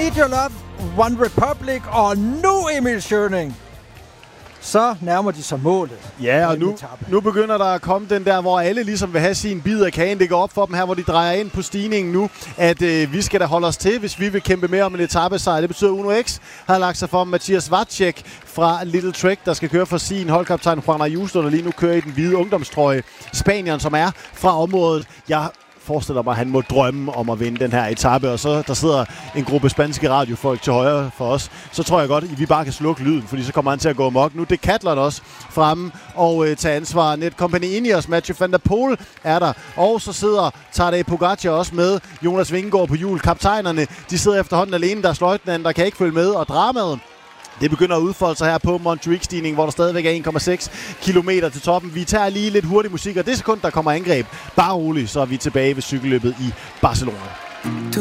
Need Your Love, One Republic og nu Emil Schøning. Så nærmer de sig målet. Ja, og nu begynder der at komme den der, hvor alle ligesom vil have sin bid af kagen. Det går op for dem her, hvor de drejer ind på stigningen nu, at vi skal da holde os til, hvis vi vil kæmpe mere om en etapesejr. Det betyder, at Uno X har lagt sig for Mathias Vacek fra Little Trek, der skal køre for sin holdkaptajn Juan Ayuso, der lige nu kører i den hvide ungdomstrøje. Spanieren, som er fra området. Jeg forestiller mig, at han må drømme om at vinde den her etape, og så der sidder en gruppe spanske radiofolk til højre for os. Så tror jeg godt, at vi bare kan slukke lyden, fordi så kommer han til at gå amok. Nu det Decathlon også fremme og tage ansvar. Netcompany Ineos, Mathieu van der Poel er der, og så sidder Tadej Pogacar også med. Jonas Vingegaard på hjul. Kaptajnerne, de sidder efterhånden alene. Der er sløjtnanden, der kan ikke følge med, og dramaet, det begynder at udfolde sig her på Montjuic-stigningen, hvor der stadigvæk er 1,6 kilometer til toppen. Vi tager lige lidt hurtig musik, og det sekund, der kommer angreb. Bare roligt, så er vi tilbage ved cykelløbet i Barcelona.